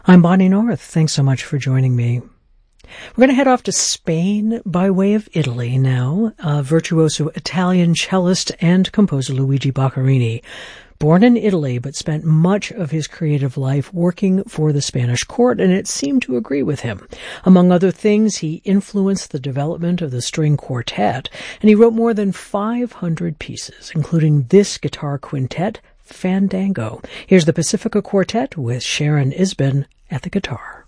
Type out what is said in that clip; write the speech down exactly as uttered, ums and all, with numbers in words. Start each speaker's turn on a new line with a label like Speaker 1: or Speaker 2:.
Speaker 1: I'm Bonnie North. Thanks so much for joining me. We're going to head off to Spain by way of Italy now. Uh, virtuoso Italian cellist and composer Luigi Boccherini, born in Italy but spent much of his creative life working for the Spanish court, and it seemed to agree with him. Among other things, he influenced the development of the string quartet, and he wrote more than five hundred pieces, including this guitar quintet, Fandango. Here's the Pacifica Quartet with Sharon Isbin at the guitar.